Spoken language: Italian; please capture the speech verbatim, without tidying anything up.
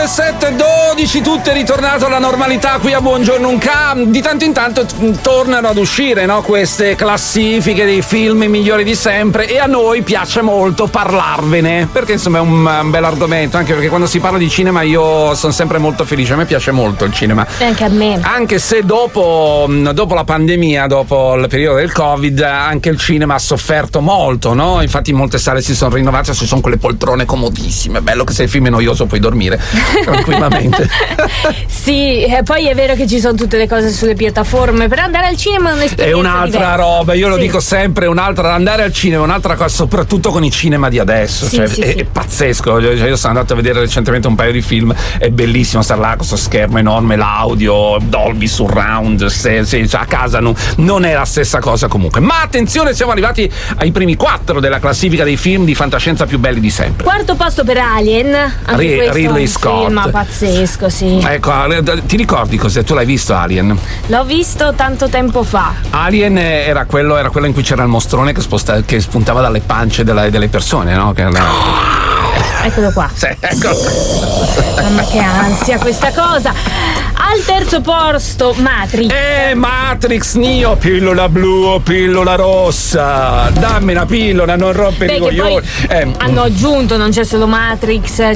sette e dodici, tutto è ritornato alla normalità qui a Buongiorno Unca. Di tanto in tanto tornano ad uscire, no, queste classifiche dei film migliori di sempre, e a noi piace molto parlarvene, perché insomma è un, un bel argomento, anche perché quando si parla di cinema io sono sempre molto felice, a me piace molto il cinema. E anche a me. Anche se dopo, dopo la pandemia, dopo il periodo del Covid, anche il cinema ha sofferto molto, no? Infatti molte sale si sono rinnovate, ci sono quelle poltrone comodissime, è bello che se il film è noioso puoi dormire tranquillamente. Sì, e poi è vero che ci sono tutte le cose sulle piattaforme, per andare al cinema è un'esperienza è un'altra diversa. roba, io lo sì. dico sempre, un'altra, andare al cinema è un'altra cosa, soprattutto con i cinema di adesso, sì, cioè, sì, è, sì. è pazzesco. Cioè, io sono andato a vedere recentemente un paio di film, è bellissimo stare là con questo schermo enorme, l'audio, Dolby Surround, se, se, cioè, a casa non, non è la stessa cosa comunque. Ma attenzione, siamo arrivati ai primi quattro della classifica dei film di fantascienza più belli di sempre. Quarto posto per Alien, anche Ri- questo Ridley è un Scott. film pazzesco, sì. Ecco, ti ricordi cos'è? Tu l'hai visto Alien? L'ho visto tanto tempo fa. Alien era quello, era quello in cui c'era il mostrone che, sposta, che spuntava dalle pance della, delle persone, no? Che era... Eccolo qua. Sì, ecco. Mamma che ansia questa cosa. Al terzo posto Matrix. Eh, Matrix, Neo, pillola blu o pillola rossa. Dammi una pillola, non rompere i Beh, che coglioni. poi Eh, hanno aggiunto, non c'è solo Matrix,